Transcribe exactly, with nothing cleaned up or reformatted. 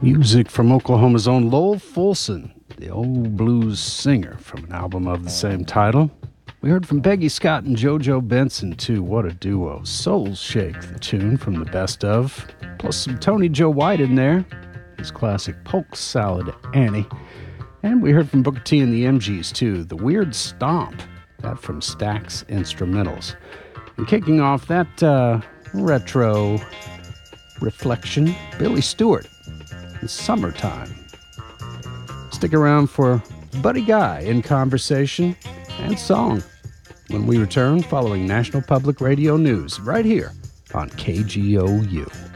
Music from Oklahoma's own Lowell Fulson, the old blues singer from an album of the same title. We heard from Peggy Scott and JoJo Benson, too. What a duo. Soul Shake, the tune from the best of. Plus some Tony Joe White in there. His classic Polk Salad Annie. And we heard from Booker T and the M Gs, too. The Weird Stomp. That from Stax Instrumentals. And kicking off that uh, retro reflection, Billy Stewart. It's Summertime. Stick around for Buddy Guy in conversation and song when we return following National Public Radio News right here on K G O U.